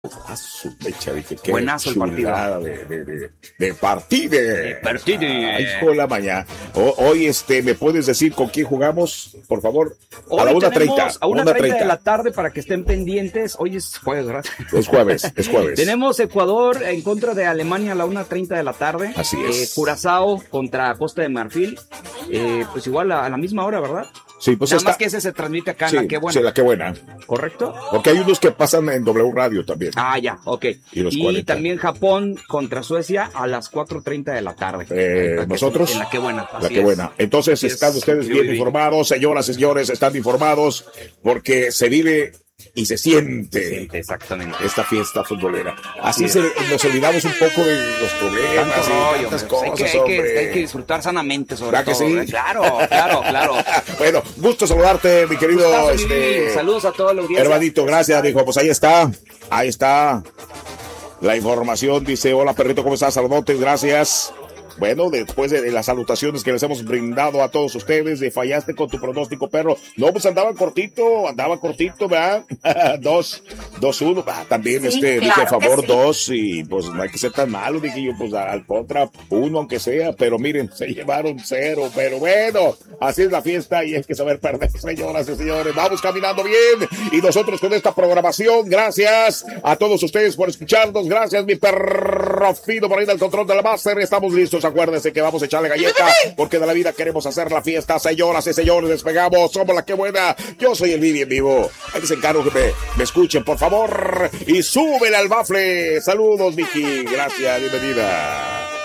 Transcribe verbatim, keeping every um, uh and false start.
A su fecha, dije, qué buenazo el partido. De, de, de, de partido. De partido. Ay, con la mañana. O, hoy, este, ¿me puedes decir con quién jugamos, por favor? Hoy a la una treinta. A una treinta de la tarde para que estén pendientes. Hoy es jueves, ¿verdad? Es jueves, es jueves. Tenemos Ecuador en contra de Alemania a la una treinta de la tarde. Así es. Eh, Curazao contra Costa de Marfil. Eh, pues igual a, a la misma hora, ¿verdad? Sí, pues Nada está... más que ese se transmite acá sí, en La Qué Buena. Sí, La Qué Buena. ¿Correcto? Porque hay unos que pasan en W Radio también. Ah, ya, ok. Y, los y también Japón contra Suecia a las cuatro treinta de la tarde. Eh, ¿Nosotros? En La Qué Buena. La Qué Buena. Entonces, así están es, ustedes bien viví. informados, señoras y señores, están informados porque se vive... y se siente, se siente exactamente esta fiesta futbolera. Así, Así se, nos olvidamos un poco de los problemas Tanto y rollo, tantas cosas, hay que, hay, que, hay que disfrutar sanamente sobre ¿verdad todo. Que sí? ¿eh? Claro, claro, claro. Bueno, gusto saludarte, mi querido. Gustazo, este, saludos a toda la audiencia. Hermanito, gracias, dijo. Pues ahí está, ahí está la información. Dice, hola perrito, ¿cómo estás? Saludotes, gracias. Bueno, después de las salutaciones que les hemos brindado a todos ustedes, de fallaste con tu pronóstico, perro. No, pues andaba cortito, andaba cortito, ¿verdad? dos, dos, uno. Ah, también, sí, este, claro dije a favor, sí. dos, y pues no hay que ser tan malo, dije yo, pues al contra, uno, aunque sea, pero miren, se llevaron cero, pero bueno, así es la fiesta y hay que saber perder, señoras y señores. Vamos caminando bien, y nosotros con esta programación, gracias a todos ustedes por escucharnos, gracias, mi perro Fido, por ahí del control de la máster, estamos listos. Acuérdense que vamos a echarle galleta porque de la vida queremos hacer la fiesta, señoras y señores, despegamos, somos La Qué Buena, yo soy el Vivi en vivo, ahí les encargo que me, me escuchen por favor y súbele al bafle, saludos Vicky, gracias, bienvenida.